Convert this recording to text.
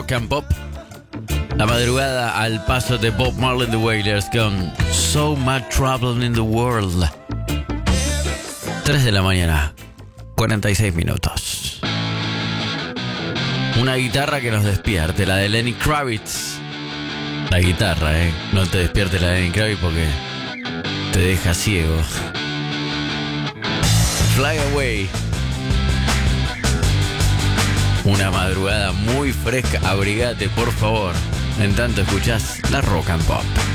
Rock and Pop. La madrugada al paso de Bob Marley and the Wailers con So Much Trouble in the World. 3 de la mañana, 46 minutos. Una guitarra que nos despierte, la de Lenny Kravitz. La guitarra, no te despierte la de Lenny Kravitz porque te deja ciego. Fly Away. Una madrugada muy fresca, abrigate por favor. En tanto escuchás la Rock and Pop.